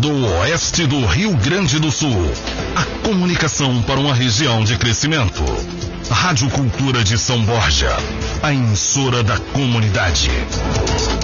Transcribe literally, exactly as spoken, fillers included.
do oeste do Rio Grande do Sul. A comunicação para uma região de crescimento. Rádio Cultura de São Borja, a emissora da comunidade.